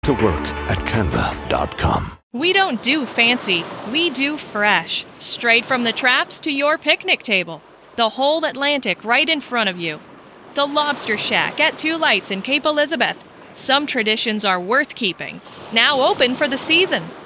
to work at canva.com. We don't do fancy, we do fresh. Straight from the traps to your picnic table. The whole Atlantic right in front of you. The Lobster Shack at Two Lights in Cape Elizabeth. Some traditions are worth keeping. Now open for the season.